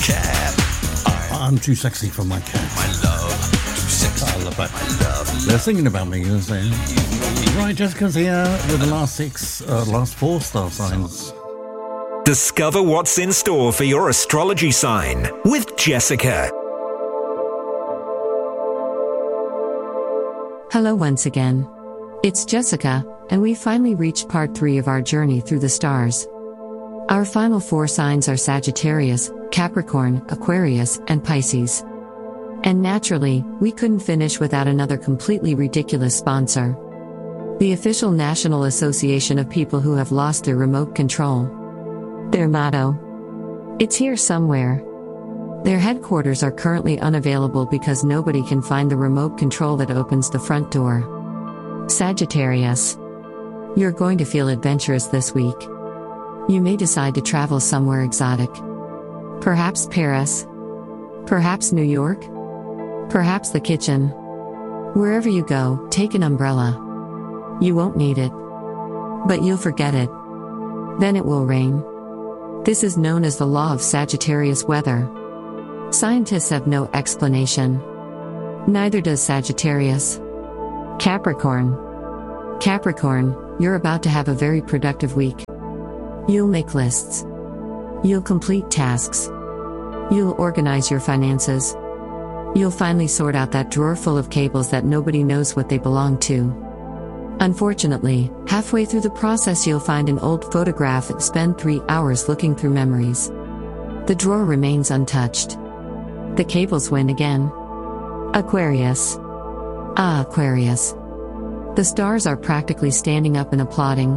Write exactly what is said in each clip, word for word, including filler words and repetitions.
cat. I'm too sexy for my cat. My love, too sexy. I love that. My love. They're singing about me, you say. Right, Jessica's here with the last six, uh, last four star signs. Discover what's in store for your astrology sign with Jessica. Hello once again. It's Jessica, and we finally reached part three of our journey through the stars. Our final four signs are Sagittarius, Capricorn, Aquarius, and Pisces. And naturally, we couldn't finish without another completely ridiculous sponsor. The official National Association of People Who Have Lost Their Remote Control. Their motto: "It's here somewhere." Their headquarters are currently unavailable because nobody can find the remote control that opens the front door. Sagittarius. You're going to feel adventurous this week. You may decide to travel somewhere exotic. Perhaps Paris. Perhaps New York. Perhaps the kitchen. Wherever you go, take an umbrella. You won't need it. But you'll forget it. Then it will rain. This is known as the law of Sagittarius weather. Scientists have no explanation. Neither does Sagittarius. Capricorn. Capricorn, you're about to have a very productive week. You'll make lists. You'll complete tasks. You'll organize your finances. You'll finally sort out that drawer full of cables that nobody knows what they belong to. Unfortunately, halfway through the process you'll find an old photograph and spend three hours looking through memories. The drawer remains untouched. The cables win again. Aquarius. Ah, Aquarius. The stars are practically standing up and applauding.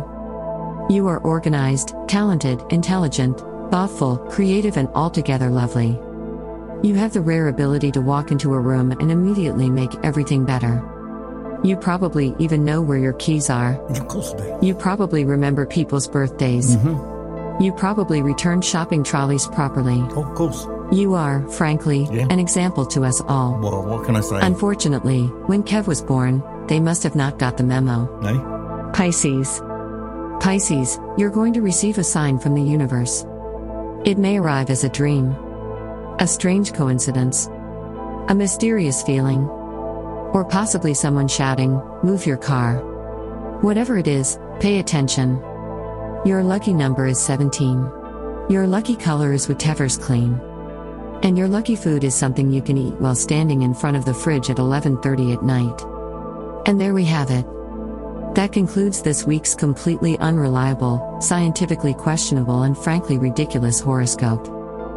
You are organized, talented, intelligent, thoughtful, creative, and altogether lovely. You have the rare ability to walk into a room and immediately make everything better. You probably even know where your keys are. Of course I do. You probably remember people's birthdays. Mm-hmm. You probably return shopping trolleys properly. Of course. You are, frankly, Yeah. an example to us all. Well, what can I say? Unfortunately, when Kev was born, they must have not got the memo. No? Pisces. Pisces, you're going to receive a sign from the universe. It may arrive as a dream, a strange coincidence, a mysterious feeling, or possibly someone shouting, "Move your car." Whatever it is, pay attention. Your lucky number is seventeen. Your lucky color is whatever's clean. And your lucky food is something you can eat while standing in front of the fridge at eleven thirty at night. And there we have it. That concludes this week's completely unreliable, scientifically questionable, and frankly ridiculous horoscope.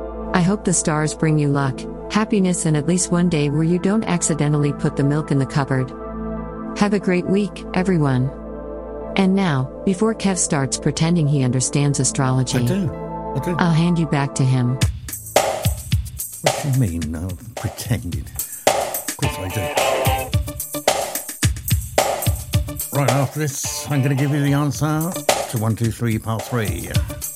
I hope the stars bring you luck, happiness, and at least one day where you don't accidentally put the milk in the cupboard. Have a great week, everyone. And now, before Kev starts pretending he understands astrology, I do. I do. I'll hand you back to him. What do you mean? No, pretended. Of course I do. Right after this, I'm going to give you the answer to one, two, three, part three.